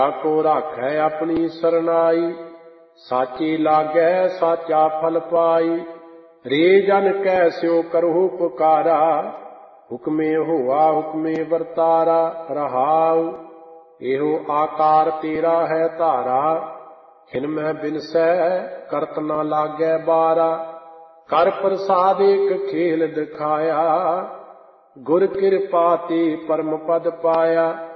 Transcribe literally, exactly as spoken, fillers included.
को राखै अपनी सरनाई, साची लागै साचा फल पाई। रे जन कै स्यो करहु पुकारा, हुक्मे होआ हुक्मे वर्तारा। रहाउ एहो आकार तेरा है धारा, खिन मैं बिनसै करत न लागै बारा। कर प्रसाद एक खेल दिखाया, गुर कृपा ते परम पद पाया।